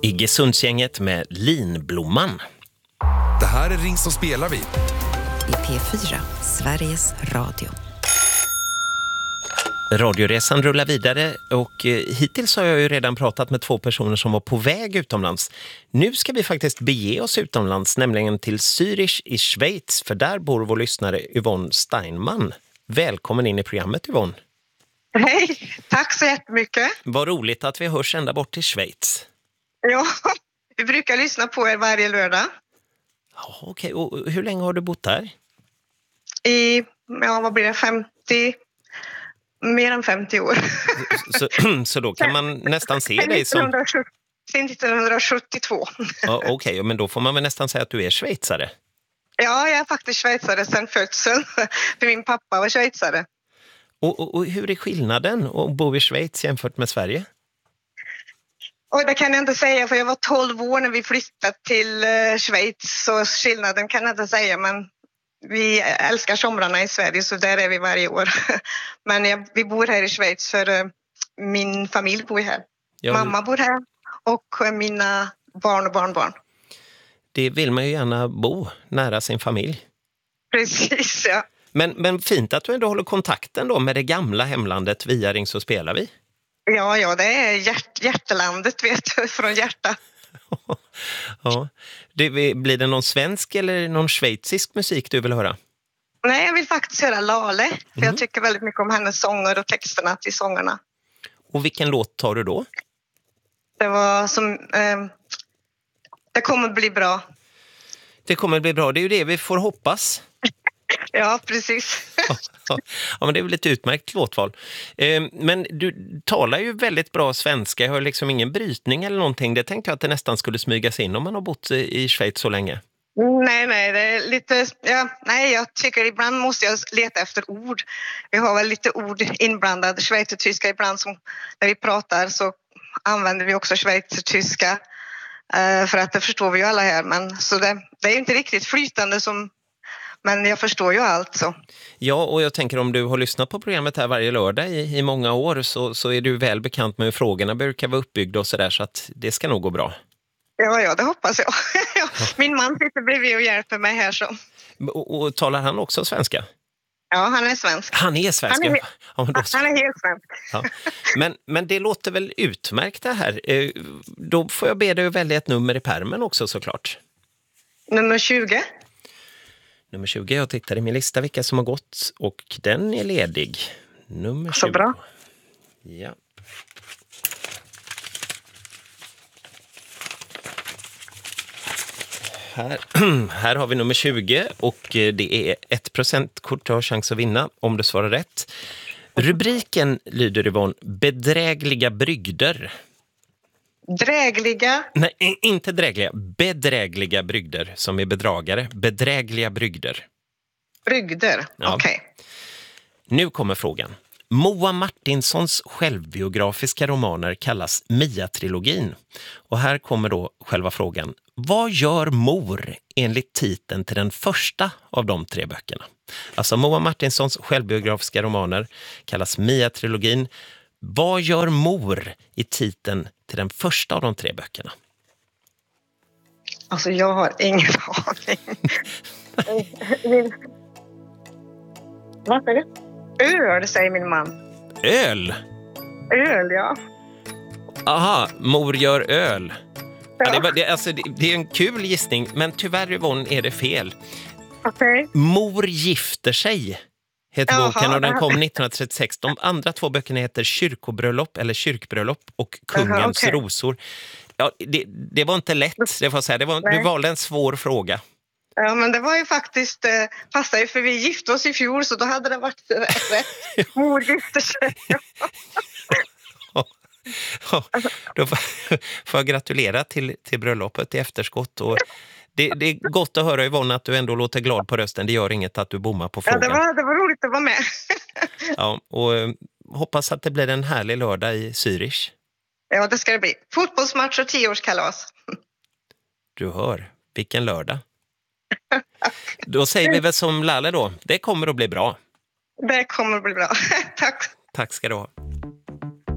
Iggesundsgänget med Linblomman. Det här är Ring så spelar vi. I P4, Sveriges Radio. Radioresan rullar vidare och hittills har jag ju redan pratat med 2 personer som var på väg utomlands. Nu ska vi faktiskt bege oss utomlands, nämligen till Zürich i Schweiz, för där bor vår lyssnare Yvonne Steinman. Välkommen in i programmet, Yvonne. Hej, tack så jättemycket. Vad roligt att vi hörs ända bort till Schweiz. Ja, vi brukar lyssna på er varje lördag. Ja, okej. Och hur länge har du bott där? Vad blir det, 50? Mer än 50 år. Så då kan man nästan se dig som... Sen 1972. Ja, okej, men då får man väl nästan säga att du är schweizare. Ja, jag är faktiskt schweizare sedan födseln. För min pappa var schweizare. Och hur är skillnaden att bo i Schweiz jämfört med Sverige? Och det kan jag inte säga, för jag var 12 år när vi flyttade till Schweiz. Så skillnaden kan jag inte säga, men vi älskar somrarna i Sverige, så där är vi varje år. Men vi bor här i Schweiz för min familj bor här. Ja. Mamma bor här och mina barn och barnbarn. Det vill man ju gärna bo nära sin familj. Precis, ja. Men fint att du ändå håller kontakten då med det gamla hemlandet via Ring så spelar vi. Ja, det är hjärtelandet, vet du, från hjärta. Ja. Blir det någon svensk eller någon schweizisk musik du vill höra? Nej, jag vill faktiskt höra Lale. För jag tycker väldigt mycket om hennes sånger och texterna till sångerna. Och vilken låt tar du då? Det var som... det kommer bli bra. Det kommer bli bra, det är ju det vi får hoppas. Ja, precis. Ja, men det är väl ett utmärkt låtval. Men du talar ju väldigt bra svenska. Jag har liksom ingen brytning eller någonting. Det tänkte jag att det nästan skulle smygas in om man har bott i Schweiz så länge. Nej, det är lite... Ja, jag tycker ibland måste jag leta efter ord. Vi har väl lite ord inblandade. Schweizertyska ibland, som när vi pratar så använder vi också schweizertyska. För att det förstår vi ju alla här. Men, så det är ju inte riktigt flytande som... Men jag förstår ju allt så. Ja, och jag tänker om du har lyssnat på programmet här varje lördag i många år så är du väl bekant med hur frågorna brukar vara uppbyggda och sådär, så att det ska nog gå bra. Ja, det hoppas jag. Min man sitter bredvid och hjälper mig här så. Och talar han också svenska? Ja, han är svensk. Han är svensk? Han är helt svensk. Ja. Men det låter väl utmärkt det här. Då får jag be dig att välja ett nummer i pärmen också såklart. Nummer 20. Nummer 20, jag tittar i min lista vilka som har gått och den är ledig. Nummer 20. Så bra. Ja. Här har vi nummer 20 och det är 1% kort du har chans att vinna om du svarar rätt. Rubriken lyder, Yvonne, bedrägliga brygder. Drägliga? Nej, inte drägliga. Bedrägliga brygder som är bedragare. Bedrägliga brygder. Brygder, ja. Okej. Nu kommer frågan. Moa Martinsons självbiografiska romaner kallas Mia-trilogin. Och här kommer då själva frågan. Vad gör mor enligt titeln till den första av de 3 böckerna? Alltså Moa Martinsons självbiografiska romaner kallas Mia-trilogin. Vad gör mor i titeln till den första av de 3 böckerna? Alltså jag har ingen aning. Vad är det? Öl, säger min man. Öl? Öl, ja. Aha, mor gör öl. Ja. Det är en kul gissning, men tyvärr, Yvonne, är det fel. Okej. Mor gifter sig heter boken och den kom 1936. De andra 2 böckerna heter Kyrkobröllop eller Kyrkbröllop och Kungens rosor. Ja, det var inte lätt, det får jag säga. Du valde en svår fråga. Ja, men det var ju faktiskt passade ju, för vi gifte oss i fjol, så då hade det varit rätt. Mor gifter sig. Då får jag gratulera till bröllopet i efterskott. Och det är gott att höra, Yvonne, att du ändå låter glad på rösten. Det gör inget att du bommar på frågan. Ja, det var roligt att vara med. Ja, och hoppas att det blir en härlig lördag i Zürich. Ja, det ska det bli. Fotbollsmatch och 10-årskalas. Du hör, vilken lördag. Då säger vi väl som Lalle då. Det kommer att bli bra. Det kommer att bli bra. Tack. Tack ska du ha.